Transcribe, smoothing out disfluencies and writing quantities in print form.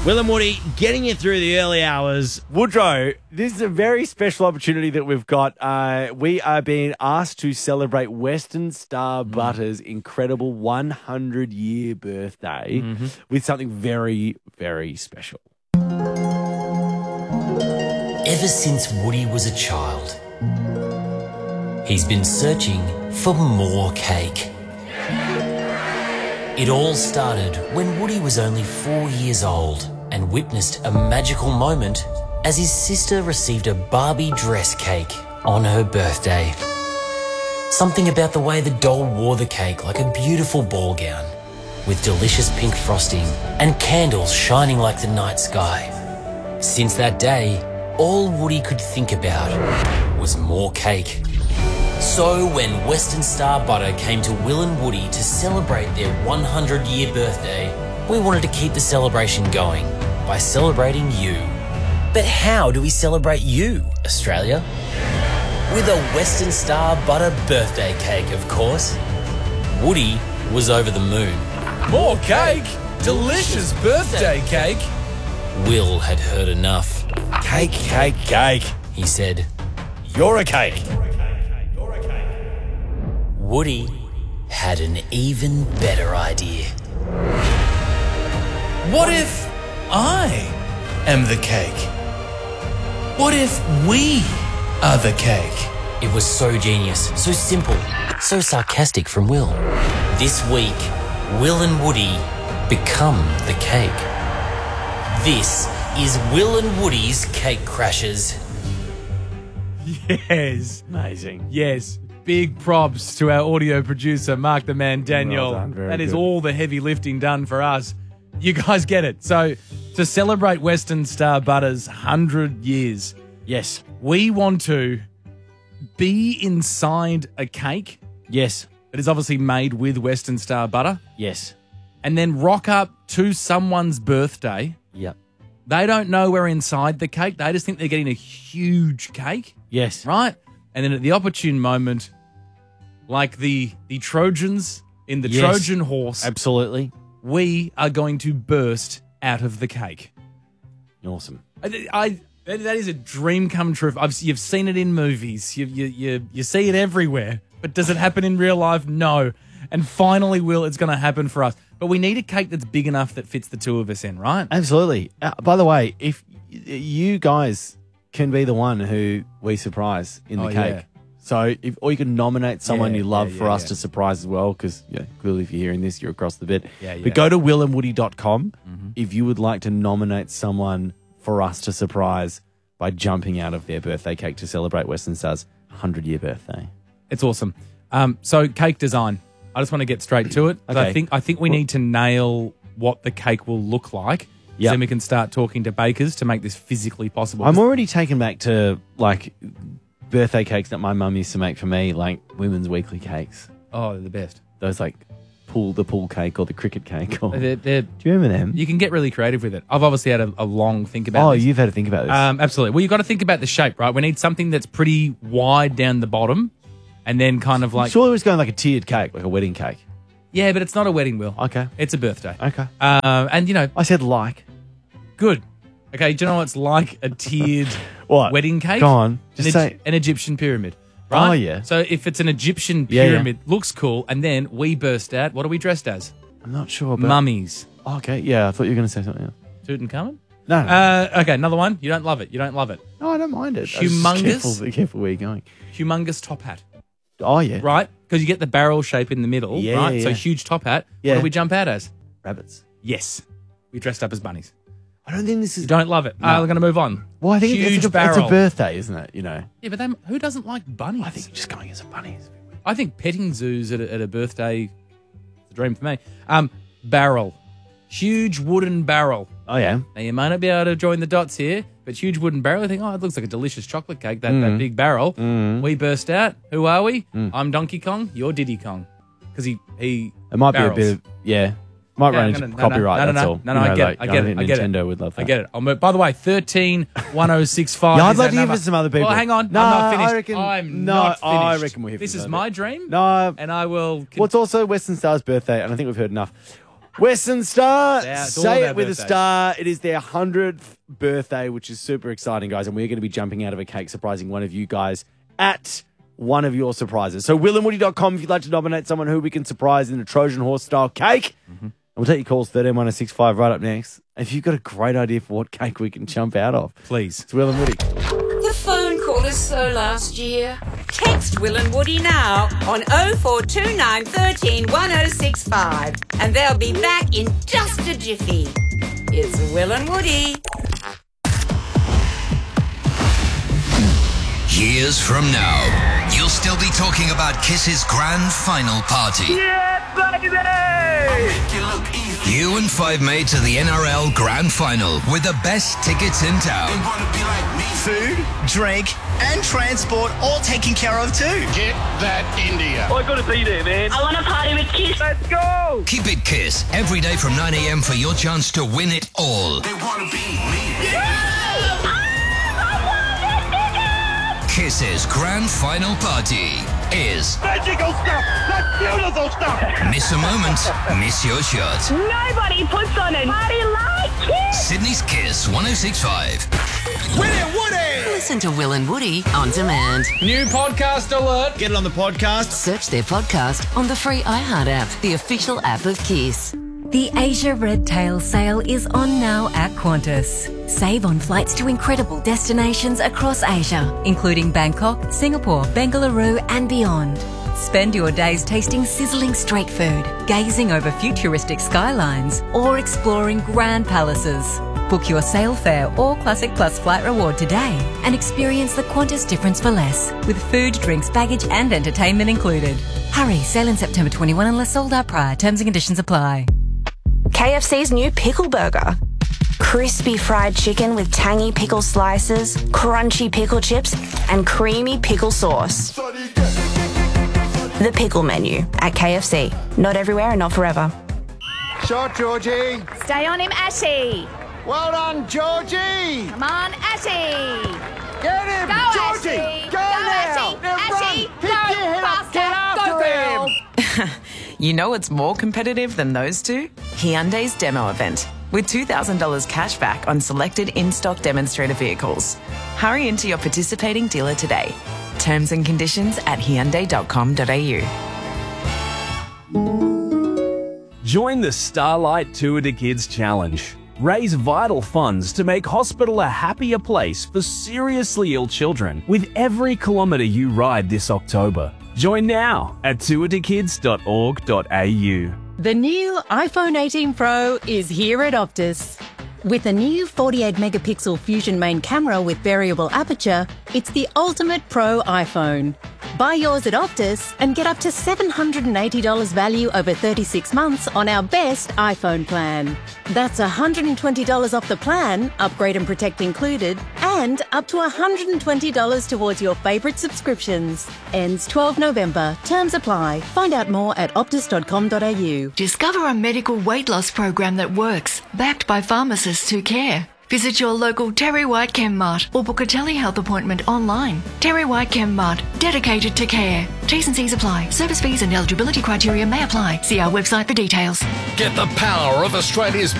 Will and Woody getting you through the early hours. Woodrow, this is a very special opportunity that we've got. We are being asked to celebrate Western Star Butter's incredible 100-year birthday with something very, very special. Ever since Woody was a child, he's been searching for more cake. It all started when Woody was only 4 years old and witnessed a magical moment as his sister received a Barbie dress cake on her birthday. Something about the way the doll wore the cake like a beautiful ball gown with delicious pink frosting and candles shining like the night sky. Since that day, all Woody could think about was more cake. So when Western Star Butter came to Will and Woody to celebrate their 100-year birthday, we wanted to keep the celebration going by celebrating you. But how do we celebrate you, Australia? With a Western Star Butter birthday cake, of course. Woody was over the moon. More cake? Delicious birthday cake? Will had heard enough. Cake, cake, cake. He said, You're a cake. Woody had an even better idea. What if I am the cake? What if we are the cake? It was so genius, so simple, so sarcastic from Will. This week, Will and Woody become the cake. This is Will and Woody's Cake Crashers. Yes. Amazing. Yes. Big props to our audio producer, Mark the Man Daniel. Well done, very that is good. all the heavy lifting done for us. You guys get it. So, to celebrate Western Star Butter's 100 years, Yes. we want to be inside a cake Yes. that is obviously made with Western Star Butter Yes. and then rock up to someone's birthday. Yep. They don't know we're inside the cake. They just think they're getting a huge cake. Yes. Right? And then at the opportune moment, like the Trojans in the Yes. Trojan horse, Absolutely. we are going to burst out of the cake. Awesome. That is a dream come true. You've seen it in movies. You see it everywhere. But does it happen in real life? No. And finally, it's going to happen for us. But we need a cake that's big enough that fits the two of us in, right? Absolutely. By the way, if you guys can be the one who we surprise in the cake. Yeah. So, or you can nominate someone you love for us yeah. to surprise as well, because clearly if you're hearing this, you're across the bit. Yeah, yeah. But go to willandwoody.com if you would like to nominate someone for us to surprise by jumping out of their birthday cake to celebrate Western Star's 100-year birthday. It's awesome. So cake design. I just want to get straight to it. Okay. I think we need to nail what the cake will look like. Yep. Then we can start talking to bakers to make this physically possible. I'm already taken back to, like, birthday cakes that my mum used to make for me, like Women's Weekly cakes. Oh, they're the best. Those, like, the pool cake or the cricket cake. Or, They're, do you remember them? you can get really creative with it. I've obviously had a long think about this. You've had to think about this. Absolutely. Well, you've got to think about the shape, right? We need something that's pretty wide down the bottom and then kind of like... Surely it was going like a tiered cake, like a wedding cake. Yeah, but it's not a wedding, Will. Okay. It's a birthday. Okay. And, I said like. good. Okay, do you know what's like a tiered What? wedding cake? Go on. Just An, say. an Egyptian pyramid. Right? Oh, yeah. So if it's an Egyptian Yeah, yeah. pyramid, looks cool, and then we burst out. What are we dressed as? I'm not sure, but. Mummies. Okay, yeah, I thought you were going to say something else. Tutankhamun? No. Okay, another one. You don't love it. You don't love it. No, I don't mind it. I was just Humongous? Careful where you're going. Humongous top hat. Oh, yeah. Right? Because you get the barrel shape in the middle, Yeah, right? yeah, So yeah. huge top hat. Yeah. What do we jump out as? Rabbits. Yes. We dressed up as bunnies. I don't think this is. You don't love it. No. We're going to move on. Well, I think huge it's barrel. a birthday, isn't it? You know. Yeah, but then who doesn't like bunnies? I think just going as a bunny is. I think petting zoos at a birthday is a dream for me. Barrel. Huge wooden barrel. Oh, yeah. Now, you might not be able to join the dots here, but huge wooden barrel. I think, it looks like a delicious chocolate cake, that big barrel. We burst out. Who are we? I'm Donkey Kong. You're Diddy Kong. Because he It might barrels. be a bit of. Yeah. Might run into copyright, that's all. No, I get it. I get it. I get it. Nintendo would love that. I get it. I'll move. By the way, 131065. Yeah, I'd is love that to hear number. from some other people. Well, hang on. No, I'm not finished. I reckon. I'm no, not finished. I reckon we'll hear from This some is other my people. dream. No. And I will. Well, it's also Western Star's birthday, and I think we've heard enough. Western Star, it's all say about it with birthdays. a star. It is their 100th birthday, which is super exciting, guys. And we're going to be jumping out of a cake, surprising one of you guys at one of your surprises. So willandwoody.com if you'd like to nominate someone who we can surprise in a Trojan horse style cake. And we'll take your calls 131065 right up next. If you've got a great idea for what cake we can jump out of, Please. it's Will and Woody. The phone call is so last year. Text Will and Woody now on 0429 13 1065 and they'll be back in just a jiffy. It's Will and Woody. Years from now, you'll still be talking about Kiss's grand final party. You and five mates at the NRL Grand Final with the best tickets in town. Food, drink, and transport all taken care of too. Get that India. I gotta be there, man. I want to party with Kiss. Let's go. Keep it Kiss every day from 9 a.m. for your chance to win it all. They wanna be me. Kiss's grand final party is Magical stuff. That's beautiful stuff. miss a moment, miss your shot. Nobody puts on a party like Kiss. Sydney's Kiss 106.5. Listen to Will and Woody on demand. New podcast alert. Get it on the podcast. Search their podcast on the free iHeart app, the official app of Kiss. The Asia Red Tail sale is on now at Qantas. Save on flights to incredible destinations across Asia, including Bangkok, Singapore, Bengaluru and beyond. Spend your days tasting sizzling street food, gazing over futuristic skylines, or exploring grand palaces. Book your sail fare or Classic Plus flight reward today and experience the Qantas difference for less, with food, drinks, baggage and entertainment included. Hurry, sail in September 21 unless sold out prior. Terms and conditions apply. KFC's new pickle burger. Crispy fried chicken with tangy pickle slices, crunchy pickle chips, and creamy pickle sauce. The pickle menu at KFC. Not everywhere and not forever. Shot, Georgie. Stay on him, Ashy. Well done, Georgie. Come on, Ashy. Get him, Go, Georgie. Ashley. Go Go, now. Ashley. Now Ashley, run. Pick go your head up. faster. Get after Go, girl. him. You know what's more competitive than those two? Hyundai's demo event, with $2,000 cash back on selected in-stock demonstrator vehicles. Hurry into your participating dealer today. Terms and conditions at hyundai.com.au. Join the Starlight Tour to Kids Challenge. Raise vital funds to make hospital a happier place for seriously ill children with every kilometre you ride this October. Join now at tourtokids.org.au. The new iPhone 18 Pro is here at Optus. With a new 48-megapixel Fusion main camera with variable aperture, it's the ultimate pro iPhone. Buy yours at Optus and get up to $780 value over 36 months on our best iPhone plan. That's $120 off the plan, upgrade and protect included, and up to $120 towards your favourite subscriptions. Ends 12 November. Terms apply. Find out more at optus.com.au. Discover a medical weight loss program that works, backed by pharmacists who care. Visit your local Terry White Chem Mart or book a telehealth appointment online. Terry White Chem Mart, dedicated to care. T's and C's apply. Service fees and eligibility criteria may apply. See our website for details. Get the power of Australia's